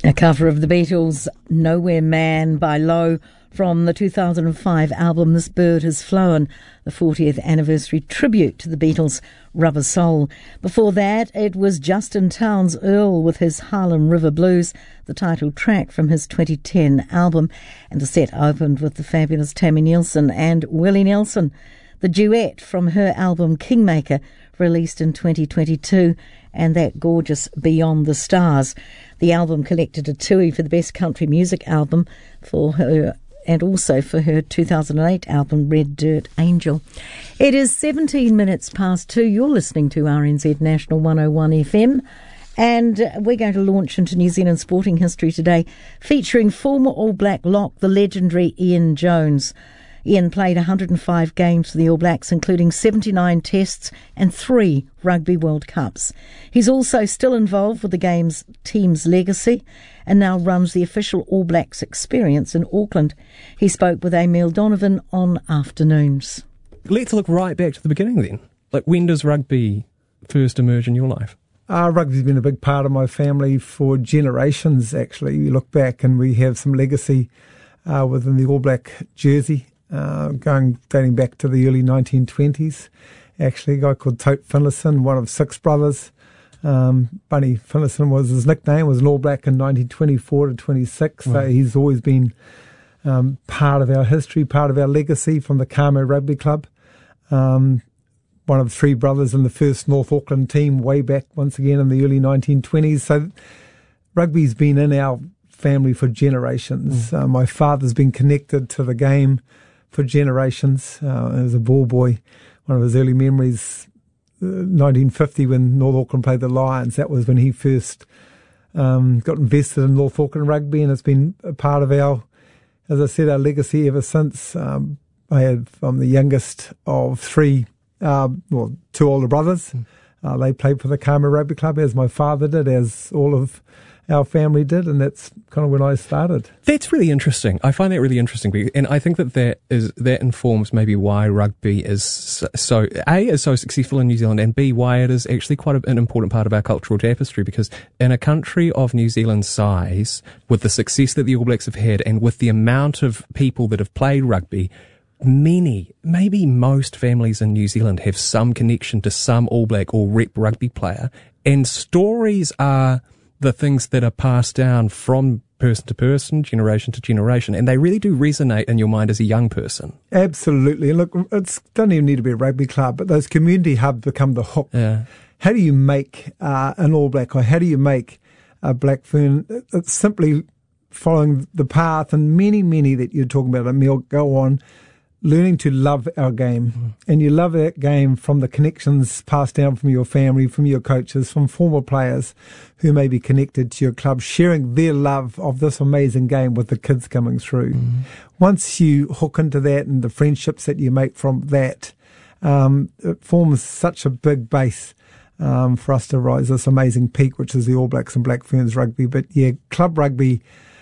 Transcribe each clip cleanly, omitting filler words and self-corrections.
A cover of the Beatles' Nowhere Man by Low from the 2005 album This Bird Has Flown, the 40th anniversary tribute to the Beatles' Rubber Soul. Before that, it was Justin Townes Earle with his Harlem River Blues, the title track from his 2010 album. And the set opened with the fabulous Tammy Nielsen and Willie Nelson, the duet from her album Kingmaker, released in 2022, and that gorgeous Beyond the Stars. The album collected a Tui for the Best Country Music Album for her, and also for her 2008 album Red Dirt Angel. It is 17 minutes past 2. You're listening to RNZ National 101 FM, and we're going to launch into New Zealand sporting history today, featuring former All Black lock, the legendary Ian Jones. Ian played 105 games for the All Blacks, including 79 tests and 3 Rugby World Cups. He's also still involved with the team's legacy and now runs the official All Blacks experience in Auckland. He spoke with Emil Donovan on Afternoons. Let's look right back to the beginning then. Like, when does rugby first emerge in your life? Rugby's been a big part of my family for generations, actually. You look back and we have some legacy within the All Black jersey. Dating back to the early 1920s. Actually, a guy called Tote Finlayson, one of 6 brothers. Bunny Finlayson was his nickname, was an All Black in 1924 to 26. So he's always been part of our history, part of our legacy from the Kamo Rugby Club. One of 3 brothers in the first North Auckland team way back, once again, in the early 1920s. So rugby's been in our family for generations. My father's been connected to the game for generations. As a ball boy, one of his early memories, 1950, when North Auckland played the Lions, that was when he first got invested in North Auckland rugby, and it's been a part of our, as I said, our legacy ever since. I'm the youngest of 3, 2 older brothers. They played for the Kamo Rugby Club, as my father did, as all of our family did, and that's kind of when I started. That's really interesting. I find that really interesting, and I think that informs maybe why rugby is so successful in New Zealand, and B, why it is actually quite an important part of our cultural tapestry, because in a country of New Zealand's size, with the success that the All Blacks have had, and with the amount of people that have played rugby, many, maybe most families in New Zealand have some connection to some All Black or rep rugby player, and stories are the things that are passed down from person to person, generation to generation, and they really do resonate in your mind as a young person. Absolutely. Look, it doesn't even need to be a rugby club, but those community hubs become the hook. Yeah. How do you make an All Black, or how do you make a Black Fern? It's simply following the path, and many that you're talking about, Emil, go on, learning to love our game. And you love that game from the connections passed down from your family, from your coaches, from former players who may be connected to your club, sharing their love of this amazing game with the kids coming through. Once you hook into that and the friendships that you make from that, it forms such a big base for us to rise this amazing peak, which is the All Blacks and Black Ferns rugby. But yeah, club rugby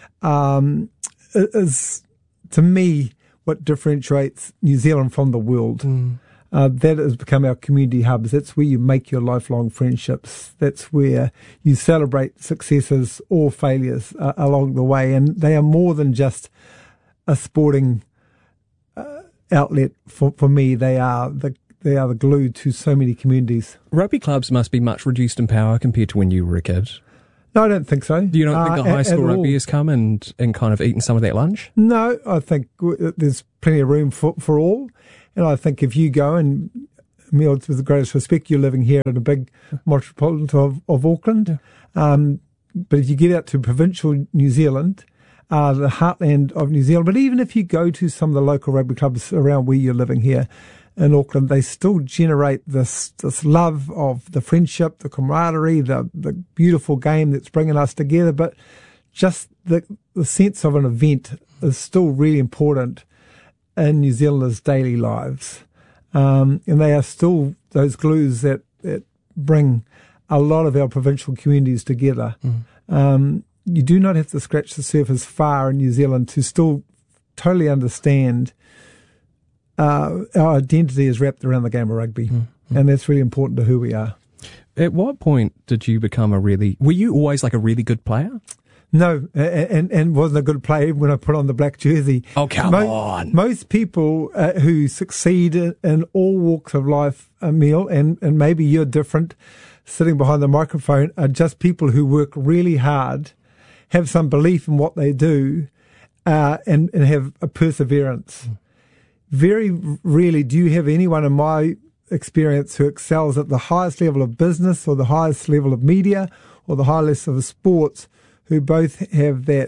is, to me, what differentiates New Zealand from the world. That has become our community hubs. That's where you make your lifelong friendships. That's where you celebrate successes or failures along the way. And they are more than just a sporting outlet for me. They are the glue to so many communities. Rugby clubs must be much reduced in power compared to when you were a kid. No, I don't think so. Do you not think the high school rugby has come and kind of eaten some of that lunch? No, I think there's plenty of room for all. And I think if you go, and Emil, with the greatest respect, you're living here in a big metropolitan of Auckland. But if you get out to provincial New Zealand, the heartland of New Zealand, but even if you go to some of the local rugby clubs around where you're living here in Auckland, they still generate this love of the friendship, the camaraderie, the beautiful game that's bringing us together. But just the sense of an event is still really important in New Zealanders' daily lives. And they are still those glues that bring a lot of our provincial communities together. You do not have to scratch the surface far in New Zealand to still totally understand our identity is wrapped around the game of rugby, and that's really important to who we are. At what point did you become were you always like a really good player? No, and wasn't a good player when I put on the black jersey. Oh, come on. Most people who succeed in all walks of life, Emil, and maybe you're different, sitting behind the microphone, are just people who work really hard, have some belief in what they do, and have a perseverance. Very rarely do you have anyone in my experience who excels at the highest level of business or the highest level of media or the highest level of sports, who both have that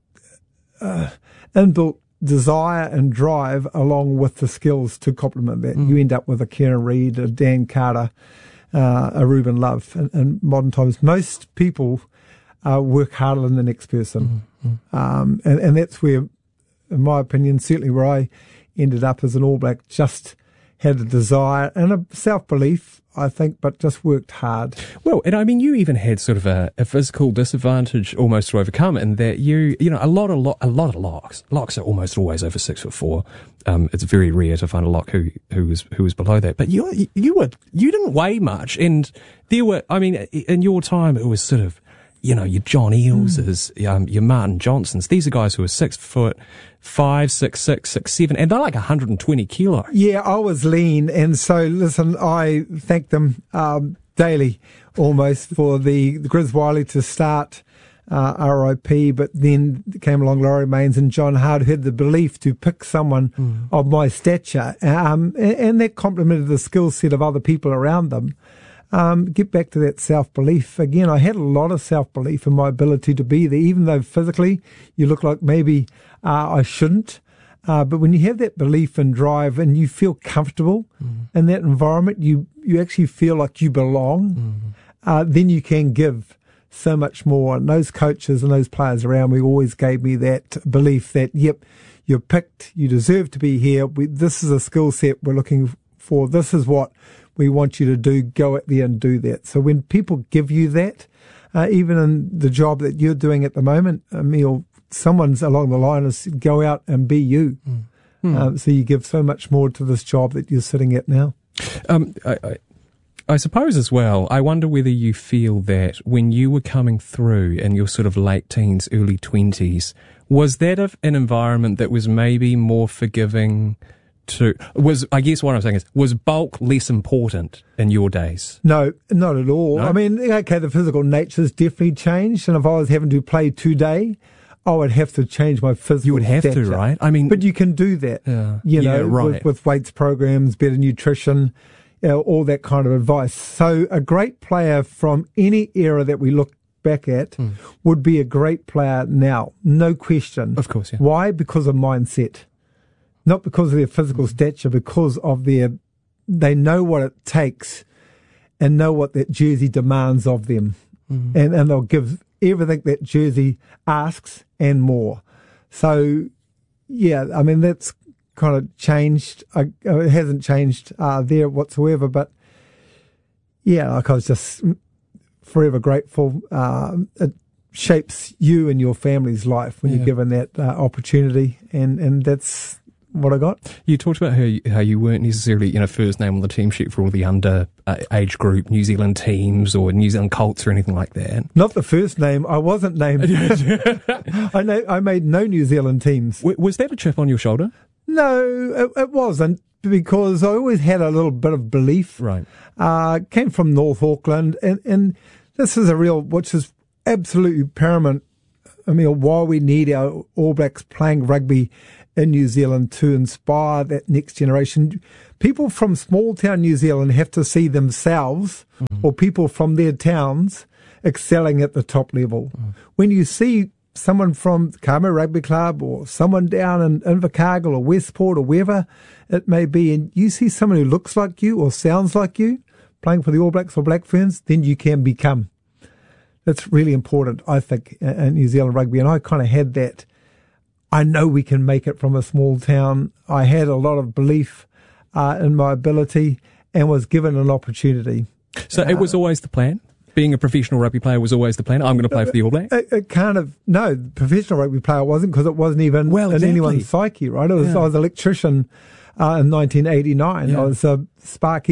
inbuilt desire and drive along with the skills to complement that. You end up with a Kieran Reid, a Dan Carter, a Ruben Love. In modern times, most people work harder than the next person. And that's where, in my opinion, certainly where I ended up as an All Black, just had a desire and a self-belief, I think, but just worked hard. Well, and I mean, you even had sort of a physical disadvantage almost to overcome, and that you know, a lot of locks are almost always over 6'4". It's very rare to find a lock who was below that. But you didn't weigh much, and there were, I mean, in your time it was sort of, you know, your John Ealeses, your Martin Johnsons. These are guys who are 6'5", 6'6", 6'7", and they're like 120 kilos. Yeah, I was lean, and so listen, I thank them daily almost for the Grizz Wiley to start RIP, but then came along Laurie Mains and John Hard, who had the belief to pick someone of my stature, and that complemented the skill set of other people around them. Get back to that self-belief. Again, I had a lot of self-belief in my ability to be there, even though physically you look like maybe I shouldn't. But when you have that belief and drive and you feel comfortable in that environment, you actually feel like you belong, then you can give so much more. And those coaches and those players around me always gave me that belief that, yep, you're picked, you deserve to be here. This is a skill set we're looking for. This is what we want you to do. Go out there and do that. So when people give you that, even in the job that you're doing at the moment, Emil, someone's along the line is go out and be you. So you give so much more to this job that you're sitting at now. I suppose as well, I wonder whether you feel that when you were coming through in your sort of late teens, early 20s, was that an environment that was maybe more forgiving I guess what I'm saying is, was bulk less important in your days? No, not at all. No? I mean, okay, the physical nature's definitely changed, and if I was having to play today, I would have to change my physical You would have stature. to, right? I mean, but you can do that, right. with weights programs, better nutrition, all that kind of advice. So a great player from any era that we look back at would be a great player now, no question. Of course, yeah. Why? Because of mindset. Not because of their physical stature, because of they know what it takes and know what that jersey demands of them. And they'll give everything that jersey asks and more. So, yeah, I mean, that's kind of changed. It hasn't changed there whatsoever, but yeah, like I was just forever grateful. It shapes you and your family's life when you're given that opportunity, and that's what I got. You talked about how you weren't necessarily, first name on the team sheet for all the under age group New Zealand teams or New Zealand Colts or anything like that. Not the first name. I wasn't named. I made no New Zealand teams. Was that a chip on your shoulder? No, it wasn't, because I always had a little bit of belief. Right. Came from North Auckland, and this is which is absolutely paramount. I mean, why we need our All Blacks playing rugby in New Zealand to inspire that next generation. People from small town New Zealand have to see themselves or people from their towns excelling at the top level. When you see someone from Kama Rugby Club or someone down in Invercargill or Westport or wherever it may be, and you see someone who looks like you or sounds like you playing for the All Blacks or Black Ferns, then you can become. That's really important, I think, in New Zealand rugby. And I kind of had that. I know we can make it from a small town. I had a lot of belief in my ability and was given an opportunity. So it was always the plan? Being a professional rugby player was always the plan? I'm going to play for the All Blacks? No, professional rugby player wasn't, because it wasn't even in anyone's psyche, right? I was an electrician in 1989. Yeah. I was Sparky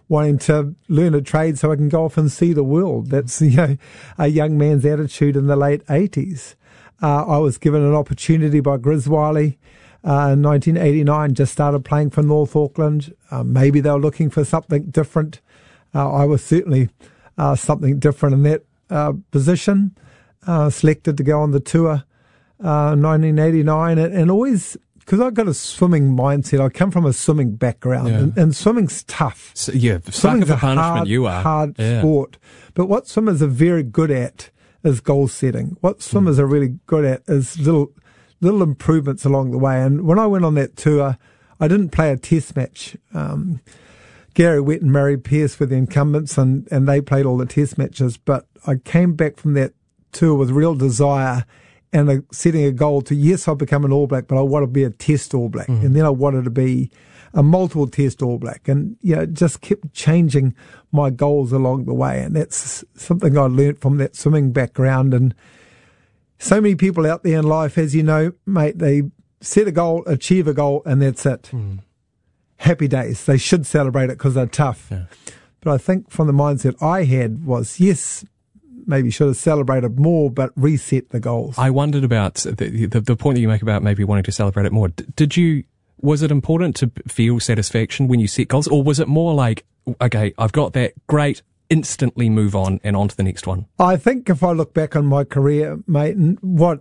wanting to learn a trade so I can go off and see the world. That's, a young man's attitude in the late 80s. I was given an opportunity by Griswali in 1989, just started playing for North Auckland. Maybe they were looking for something different. I was certainly something different in that position. Selected to go on the tour in 1989, and always, because I've got a swimming mindset, I come from a swimming background, and swimming's tough. So, yeah, Swimming's a punishment. You are hard sport. But what swimmers are very good at is goal setting. What swimmers are really good at is little improvements along the way. And when I went on that tour, I didn't play a test match. Gary Wett and Murray Pearce were the incumbents, and they played all the test matches. But I came back from that tour with real desire and setting a goal to, yes, I'll become an All Black, but I want to be a Test All Black. And then I wanted to be a multiple Test All Black. And, just kept changing my goals along the way. And that's something I learnt from that swimming background. And so many people out there in life, as you know, mate, they set a goal, achieve a goal, and that's it. Happy days. They should celebrate it because they're tough. Yeah. But I think from the mindset I had was, yes, maybe should have celebrated more, but reset the goals. I wondered about the point that you make about maybe wanting to celebrate it more. Was it important to feel satisfaction when you set goals, or was it more like, okay, I've got that, great, instantly move on and on to the next one? I think if I look back on my career, mate, what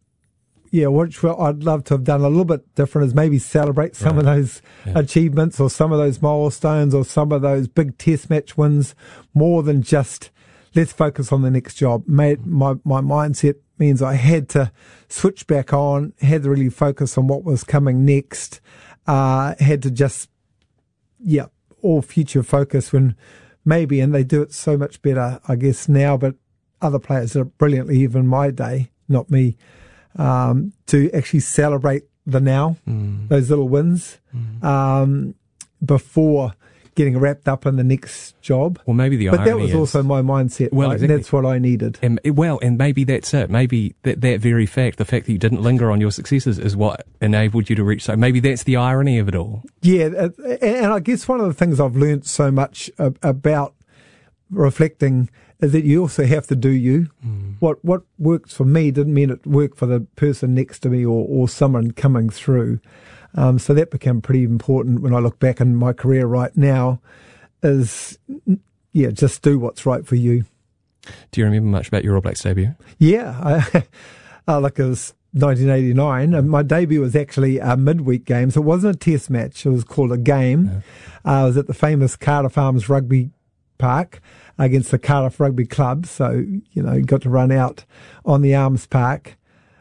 I'd love to have done a little bit different is maybe celebrate some of those achievements or some of those milestones or some of those big test match wins more than just let's focus on the next job. Mate, my mindset means I had to switch back on, had to really focus on what was coming next, had to just, all future focus when maybe, and they do it so much better, I guess, now, but other players did it brilliantly even in my day, not me, to actually celebrate the now, those little wins, before getting wrapped up in the next job. Well, maybe the irony is... But that was also my mindset, well, right? Exactly. And that's what I needed. And maybe that's it. Maybe that very fact, the fact that you didn't linger on your successes is what enabled you to reach. So maybe that's the irony of it all. Yeah, and I guess one of the things I've learned so much about reflecting is that you also have to do you. What works for me didn't mean it worked for the person next to me or someone coming through. So that became pretty important when I look back in my career right now is, just do what's right for you. Do you remember much about your All Blacks debut? Yeah, it was 1989. And my debut was actually a midweek game, so it wasn't a test match. It was called a game. I was at the famous Cardiff Arms Rugby Park against the Cardiff Rugby Club. So, got to run out on the Arms Park.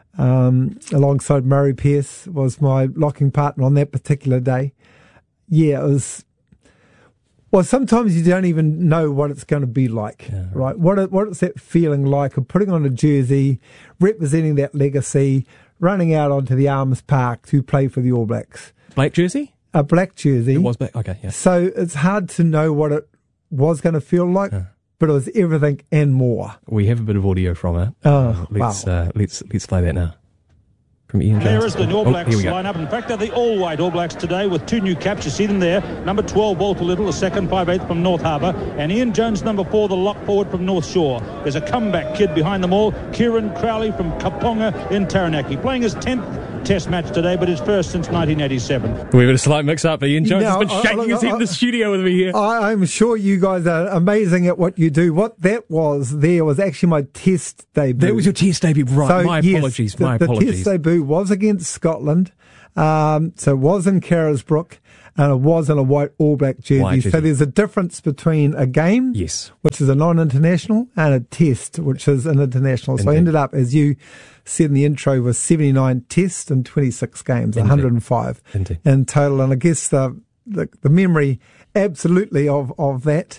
Alongside Murray Pearce was my locking partner on that particular day. Yeah, it was. Well, sometimes you don't even know what it's going to be like, right? What is that feeling like of putting on a jersey, representing that legacy, running out onto the Arms Park to play for the All Blacks? Black jersey? A black jersey. It was black. Okay, yeah. So it's hard to know what it was going to feel like. But it was everything and more. We have a bit of audio from it. Let's play that now. From Ian Jones. There is the All Blacks lineup. In fact, they're the all-white All Blacks today with two new caps. You see them there. Number 12, Walter Little, the second 5/8 from North Harbour. And Ian Jones, number 4, the lock forward from North Shore. There's a comeback kid behind them all. Kieran Crowley from Kaponga in Taranaki. Playing his 10th test match today, but his first since 1987. We've got a slight mix-up. Ian Jones has been shaking his head in the studio with me here. I'm sure you guys are amazing at what you do. What that was actually my test debut. That was your test debut, right? So, my apologies. The test debut was against Scotland. So it was in Carisbrook, and it was in a white All Black jersey. So there's a difference between a game, which is a non-international, and a test, which is an international. So I ended up, as you said in the intro, with 79 tests and 26 games, 105 in total. And I guess the memory absolutely of that,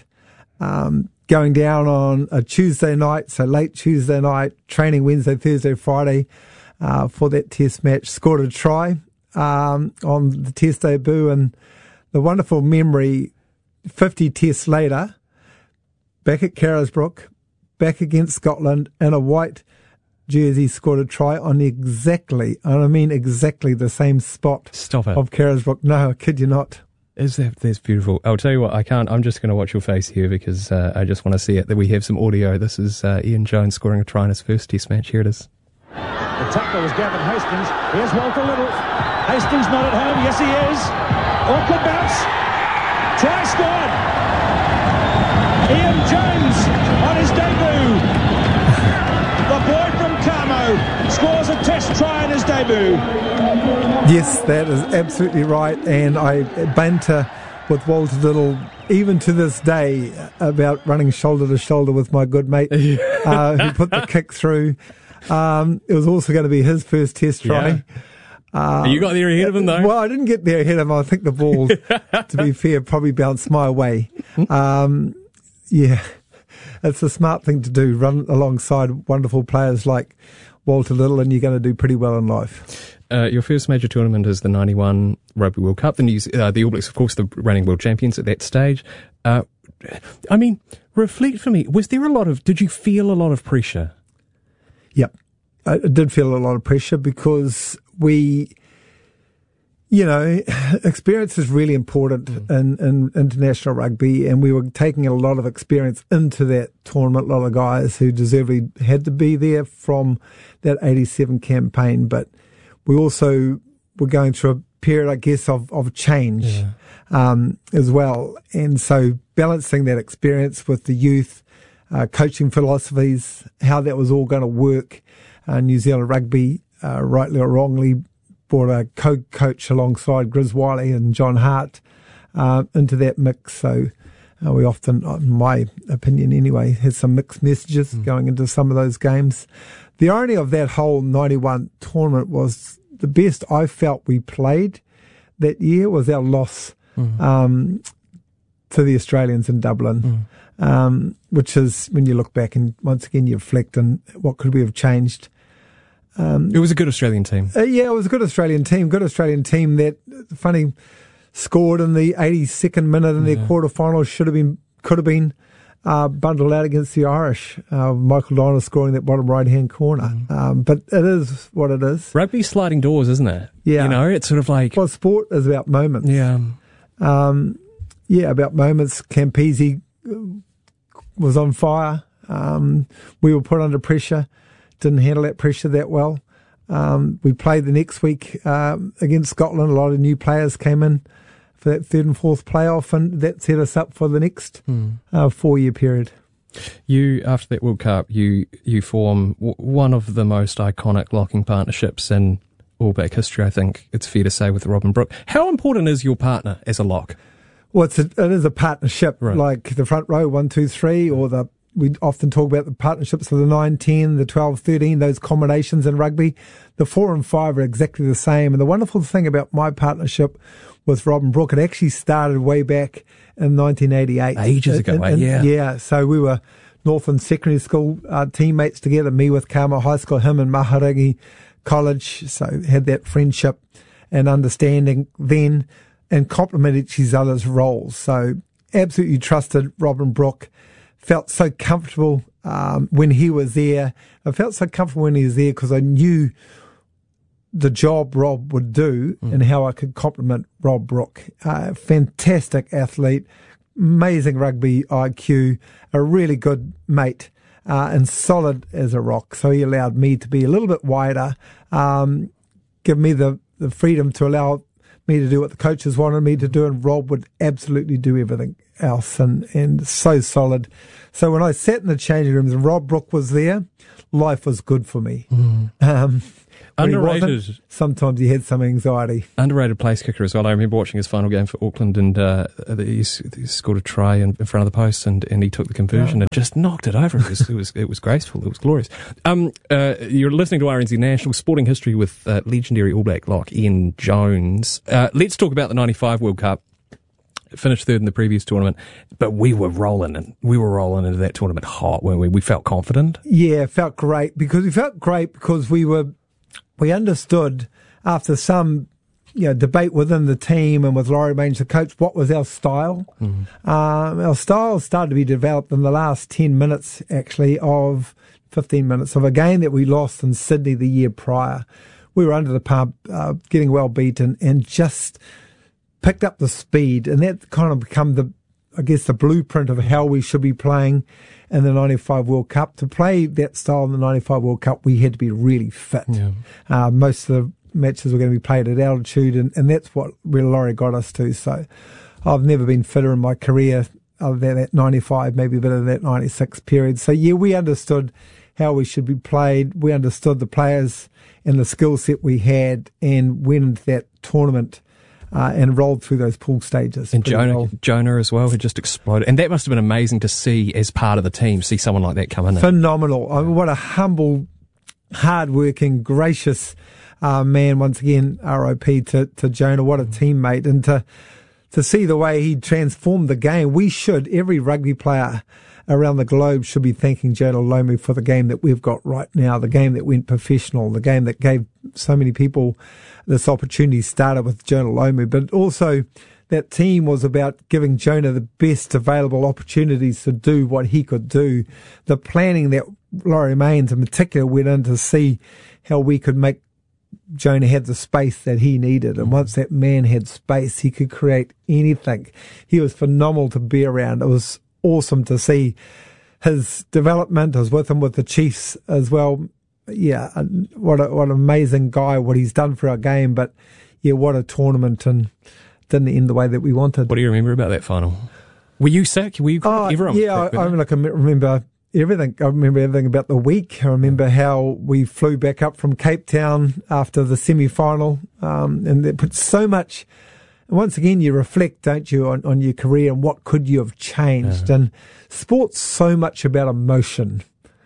going down on a Tuesday night, so late Tuesday night, training Wednesday, Thursday, Friday, for that test match, scored a try on the test debut, and the wonderful memory 50 tests later, back at Carisbrook, back against Scotland in a white jersey, scored a try on exactly the same spot Stop it. of Carisbrook. No, I kid you not. That's beautiful. I'll tell you what, I'm just going to watch your face here because I just want to see it. That we have some audio. This is Ian Jones scoring a try in his first Test match. Here it is. The tackler was Gavin Hastings. Here's Walter Little. Hastings not at home. Yes, he is. Awkward bounce. Try scored. Ian Jones on his debut. The boy from Carmo scores a Test try in his debut. Yes, that is absolutely right. And I banter with Walter Little even to this day about running shoulder to shoulder with my good mate who put the kick through. It was also going to be his first Test try. You got there ahead of him, though? Well, I didn't get there ahead of him. I think the ball, to be fair, probably bounced my way. Yeah, it's a smart thing to do, run alongside wonderful players like Walter Little, and you're going to do pretty well in life. Your first major tournament is the 91 Rugby World Cup. The All Blacks, of course, the reigning world champions at that stage. I mean, reflect for me, did you feel a lot of pressure? Yep. I did feel a lot of pressure because experience is really important in international rugby, and we were taking a lot of experience into that tournament. A lot of guys who deservedly had to be there from that 87 campaign, but we also were going through a period, I guess, of change as well. And so balancing that experience with the youth, coaching philosophies, how that was all going to work. New Zealand Rugby, rightly or wrongly, brought a co-coach alongside Grizz Wiley and John Hart into that mix. So we often, in my opinion anyway, had some mixed messages going into some of those games. The irony of that whole 91 tournament was the best I felt we played that year was our loss to the Australians in Dublin, which is, when you look back and once again you reflect on what could we have changed. It was a good Australian team. It was a good Australian team. Good Australian team that, funny, scored in the 82nd minute in their quarterfinals. Could have been bundled out against the Irish. Michael Donner scoring that bottom right-hand corner. But it is what it is. Rugby's sliding doors, isn't it? Yeah. It's sort of like... Well, sport is about moments. Yeah. About moments. Campese was on fire. We were put under pressure. Didn't handle that pressure that well. We played the next week against Scotland. A lot of new players came in for that third and fourth playoff, and that set us up for the next 4-year period. You, after that World Cup, you form one of the most iconic locking partnerships in All Black history, I think it's fair to say, with Robin Brook. How important is your partner as a lock? Well, it is a partnership, right. Like the front row, 1, 2, 3, or we often talk about the partnerships of the 9, 10, the 12, 13, those combinations in rugby. The 4 and 5 are exactly the same. And the wonderful thing about my partnership with Robin Brook, it actually started way back in 1988. Ages ago, yeah. Yeah, so we were Northland Secondary School teammates together, me with Carmel High School, him and Maharagi College. So had that friendship and understanding then and complemented each other's roles. So absolutely trusted Robin Brook. Felt so comfortable when he was there. I felt so comfortable when he was there because I knew the job Rob would do and how I could complement Rob Brook. Fantastic athlete, amazing rugby IQ, a really good mate, and solid as a rock. So he allowed me to be a little bit wider, give me the freedom to allow me to do what the coaches wanted me to do, and Rob would absolutely do everything else, and so solid. So when I sat in the changing rooms and Rob Brook was there, life was good for me. Underrated. Sometimes he had some anxiety. Underrated place kicker as well. I remember watching his final game for Auckland, and he scored a try in front of the post, and he took the conversion and just knocked it over. It was graceful. It was glorious. You're listening to RNZ National Sporting History with legendary All Black lock Ian Jones. Let's talk about the 95 World Cup. Finished third in the previous tournament, but we were rolling into that tournament hot, weren't we? We felt confident. Yeah, felt great because we understood after some debate within the team and with Laurie Mange, the coach, what was our style. Our style started to be developed in the last 10 minutes, actually, of 15 minutes of a game that we lost in Sydney the year prior. We were under the pump, getting well beaten, and just picked up the speed, and that kind of become the blueprint of how we should be playing in the 95 World Cup. To play that style in the 95 World Cup, we had to be really fit. Yeah. Most of the matches were going to be played at altitude, and that's where Laurie got us to. So I've never been fitter in my career other than that 95, maybe a bit of that 96 period. So yeah, we understood how we should be played. We understood the players and the skill set we had, and went into that tournament and rolled through those pool stages. And Jonah as well had just exploded. And that must have been amazing to see as part of the team, see someone like that come in. Phenomenal. I mean, what a humble, hard-working, gracious man. Once again, RIP to Jonah. What a teammate. And to see the way he transformed the game, every rugby player around the globe should be thanking Jonah Lomu for the game that we've got right now, the game that went professional, the game that gave so many people this opportunity. Started with Jonah Lomu, but also that team was about giving Jonah the best available opportunities to do what he could do. The planning that Laurie Mains in particular went in to see how we could make Jonah have the space that he needed. And once that man had space, he could create anything. He was phenomenal to be around. It was awesome to see his development. I was with him with the Chiefs as well. Yeah, what an amazing guy, what he's done for our game. But yeah, what a tournament, and didn't end the way that we wanted. What do you remember about that final? Were you sick? Were you everyone? Yeah, I remember everything. I remember everything about the week. I remember how we flew back up from Cape Town after the semi-final, and they put so much. Once again, you reflect, don't you, on your career and what could you have changed. And sport's so much about emotion.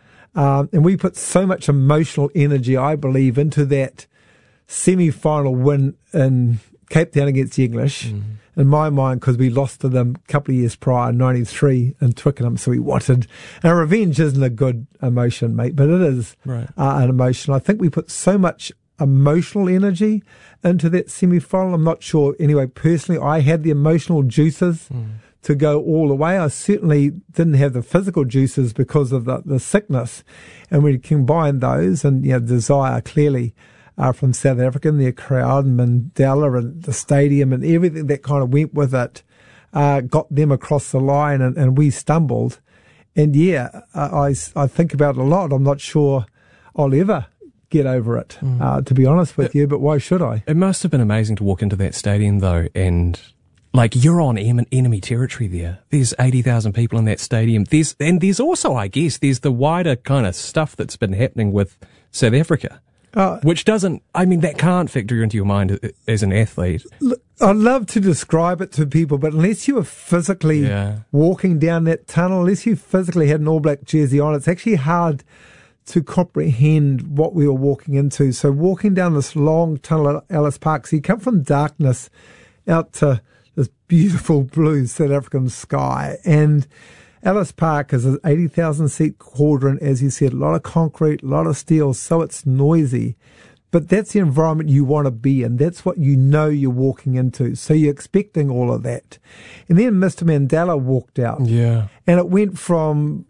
And we put so much emotional energy, I believe, into that semi-final win in Cape Town against the English. In my mind, because we lost to them a couple of years prior, 93, in Twickenham, so we wanted. And revenge isn't a good emotion, mate, but it is an emotion. I think we put so much emotional energy into that semi-final. I'm not sure. Anyway, personally, I had the emotional juices to go all the way. I certainly didn't have the physical juices because of the sickness. And we combined those, and desire clearly from South Africa, and their crowd, and Mandela, and the stadium, and everything that kind of went with it, got them across the line, and we stumbled. And I think about it a lot. I'm not sure I'll ever get over it, to be honest with you, but why should I? It must have been amazing to walk into that stadium, though, and you're on enemy territory there. There's 80,000 people in that stadium. There's also, I guess, there's the wider kind of stuff that's been happening with South Africa, which that can't factor into your mind as an athlete. Look, I'd love to describe it to people, but unless you were physically walking down that tunnel, unless you physically had an All Black jersey on, it's actually hard to comprehend what we were walking into. So walking down this long tunnel at Ellis Park, so you come from darkness out to this beautiful blue South African sky. And Ellis Park is an 80,000 seat quadrant, as you said, a lot of concrete, a lot of steel, so it's noisy. But that's the environment you want to be in. That's what you know you're walking into. So you're expecting all of that. And then Mr. Mandela walked out. Yeah. And it went from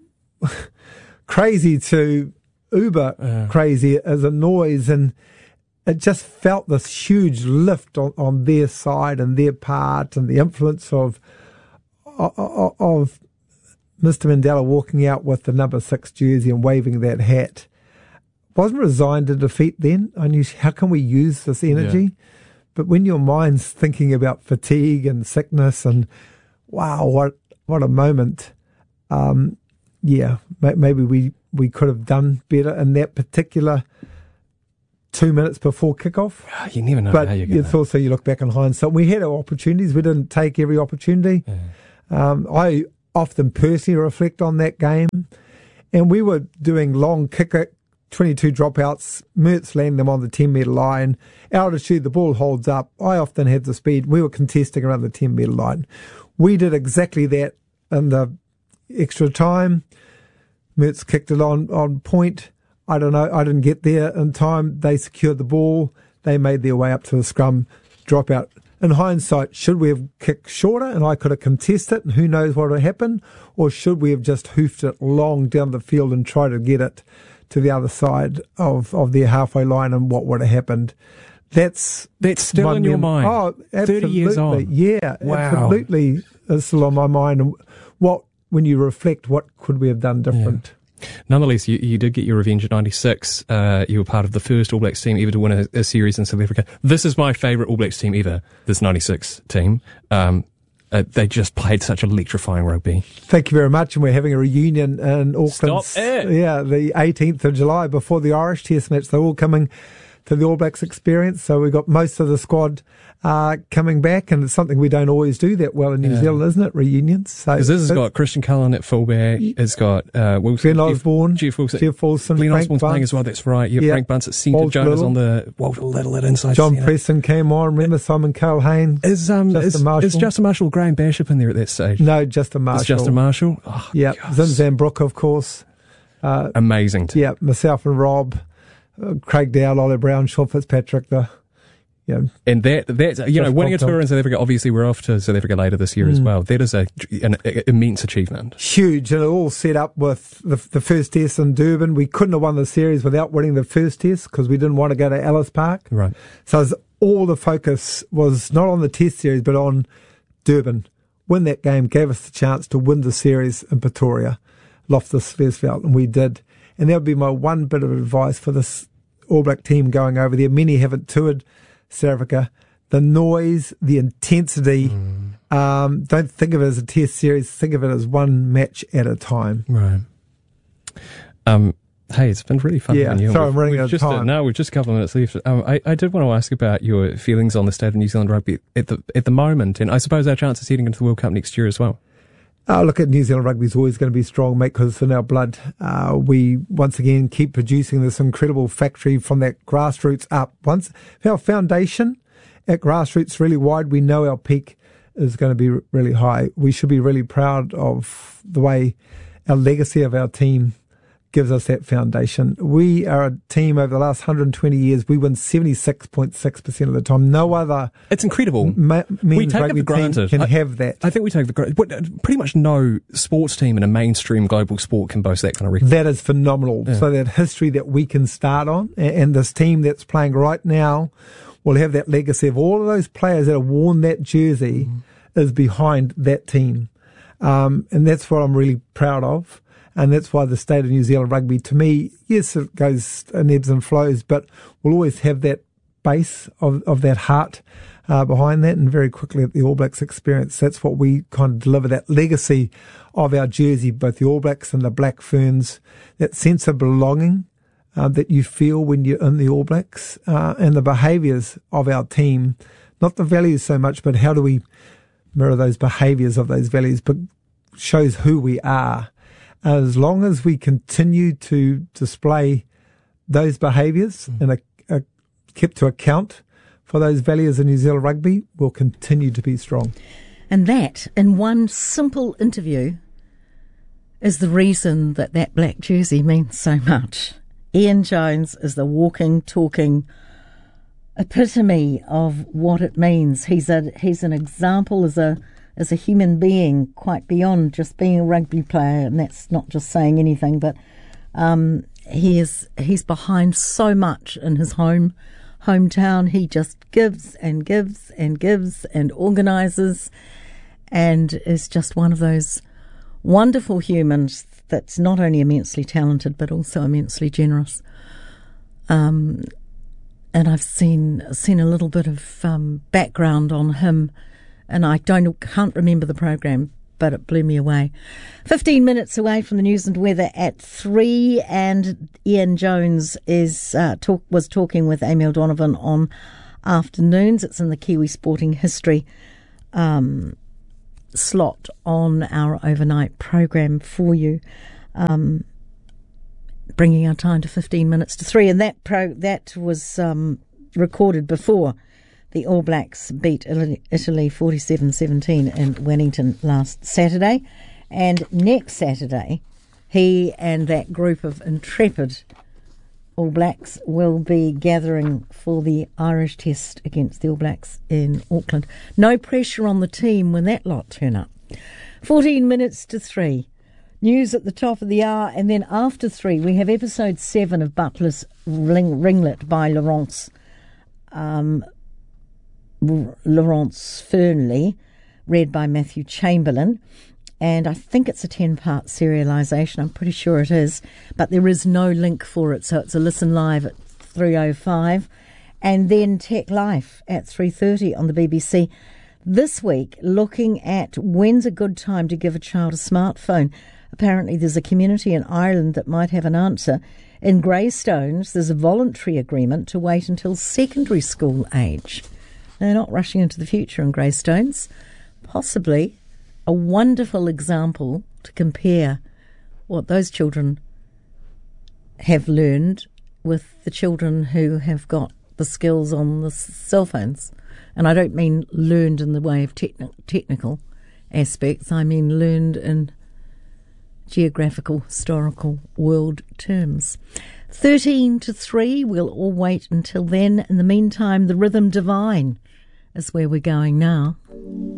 crazy to uber crazy as a noise, and it just felt this huge lift on their side and their part, and the influence of Mr. Mandela walking out with the number 6 jersey and waving that hat. Wasn't resigned to defeat then. I knew, how can we use this energy? But when your mind's thinking about fatigue and sickness and wow, what a moment. Maybe we could have done better in that particular 2 minutes before kickoff. You never know how you're going to. But also you look back in hindsight. We had our opportunities. We didn't take every opportunity. I often personally reflect on that game. And we were doing long kick 22 dropouts. Mertz landing them on the 10-metre line. Altitude, the ball holds up. I often had the speed. We were contesting around the 10-metre line. We did exactly that in the extra time. Mertz kicked it on point. I don't know. I didn't get there in time. They secured the ball. They made their way up to the scrum. Dropout. In hindsight, should we have kicked shorter and I could have contested it and who knows what would happen? Or should we have just hoofed it long down the field and tried to get it to the other side of their halfway line, and what would have happened? That's still in your mind. Oh, absolutely. 30 years on. Yeah, wow. Absolutely. It's still on my mind. And when you reflect, what could we have done different? Yeah. Nonetheless, you did get your revenge in '96. You were part of the first All Blacks team ever to win a series in South Africa. This is my favourite All Blacks team ever, this '96 team. They just played such electrifying rugby. Thank you very much. And we're having a reunion in Auckland. Stop it. Yeah, the 18th of July before the Irish Test match. They're all coming to the All Blacks experience. So we've got most of the squad coming back, and it's something we don't always do that well in New Zealand, isn't it? Reunions. So this has got Christian Cullen at fullback. It's got Wilson, Glenn Osborne, Jeff Wilson, Glenn Osborne's playing as well. That's right. Yeah, Frank Bunce at centre. Jonas on the Walter Little at inside. John centre. Preston came on. Remember Simon Culhane? Is Justin Marshall, Graham Bashop in there at that stage? No, Justin Marshall. It's Justin Marshall. Oh, yeah, Zim Zambrook, of course. Amazing team. Yeah, myself and Rob. Craig Dowell, Ollie Brown, Sean Fitzpatrick, and that's winning a tour in South Africa. Obviously, we're off to South Africa later this year as well. That is an immense achievement. Huge, and it all set up with the first test in Durban. We couldn't have won the series without winning the first test because we didn't want to go to Ellis Park. Right. So all the focus was not on the test series, but on Durban. Win that game gave us the chance to win the series in Pretoria, Loftus Versfeld, and we did. And that would be my one bit of advice for this All Black team going over there. Many haven't toured South Africa. The noise, the intensity, don't think of it as a test series, think of it as one match at a time. Right. Hey, it's been really fun. Yeah, sorry, I'm running out of time. No, we've just a couple of minutes left. I did want to ask about your feelings on the state of New Zealand rugby at the moment, and I suppose our chances heading into the World Cup next year as well. Look, at New Zealand rugby is always going to be strong, mate, because it's in our blood. We, once again, keep producing this incredible factory from that grassroots up. Once our foundation at grassroots really wide, we know our peak is going to be really high. We should be really proud of the way our legacy of our team gives us that foundation. We are a team over the last 120 years. We win 76.6% of the time. No other. It's incredible. We take it for granted. Can have that. I think we take pretty much no sports team in a mainstream global sport can boast that kind of record. That is phenomenal. Yeah. So that history that we can start on, and this team that's playing right now will have that legacy of all of those players that have worn that jersey is behind that team. And that's what I'm really proud of. And that's why the state of New Zealand rugby, to me, yes, it goes in ebbs and flows, but we'll always have that base of that heart behind that. And very quickly at the All Blacks experience, that's what we kind of deliver, that legacy of our jersey, both the All Blacks and the Black Ferns, that sense of belonging that you feel when you're in the All Blacks, and the behaviours of our team, not the values so much, but how do we mirror those behaviours of those values, but shows who we are. As long as we continue to display those behaviours and are kept to account for those values in New Zealand rugby, we'll continue to be strong. And that, in one simple interview, is the reason that black jersey means so much. Ian Jones is the walking, talking epitome of what it means. He's an example as a human being, quite beyond just being a rugby player, and that's not just saying anything, but he's behind so much in his hometown. He just gives and gives and gives and organises, and is just one of those wonderful humans that's not only immensely talented but also immensely generous. And I've seen a little bit of background on him, and I can't remember the program, but it blew me away. 15 minutes away from the news and weather at 3, and Ian Jones was talking with Amy O'Donovan on Afternoons. It's in the Kiwi Sporting History slot on our overnight program for you, bringing our time to 15 minutes to 3, and that was recorded before the All Blacks beat Italy 47-17 in Wellington last Saturday. And next Saturday, he and that group of intrepid All Blacks will be gathering for the Irish Test against the All Blacks in Auckland. No pressure on the team when that lot turn up. 14 minutes to 3. News at the top of the hour, and then after 3 we have episode 7 of Butler's Ringlet by Laurence. Laurence Fernley, read by Matthew Chamberlain. And I think it's a 10-part serialisation. I'm pretty sure it is. But there is no link for it, so it's a listen live at 3:05. And then Tech Life at 3:30 on the BBC. This week, looking at when's a good time to give a child a smartphone. Apparently there's a community in Ireland that might have an answer. In Greystones, there's a voluntary agreement to wait until secondary school age. They're not rushing into the future in Greystones. Possibly a wonderful example to compare what those children have learned with the children who have got the skills on the cell phones. And I don't mean learned in the way of technical aspects. I mean learned in geographical, historical world terms. 2:13, we'll all wait until then. In the meantime, the Rhythm Divine is where we're going now.